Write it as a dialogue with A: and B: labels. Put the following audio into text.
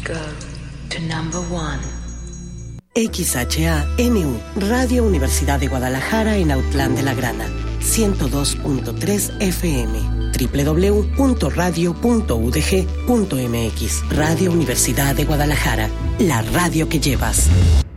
A: go to number one.
B: XHANU, Radio Universidad de Guadalajara en Autlán de la Grana, 102.3 FM, www.radio.udg.mx. Radio Universidad de Guadalajara, la radio que llevas.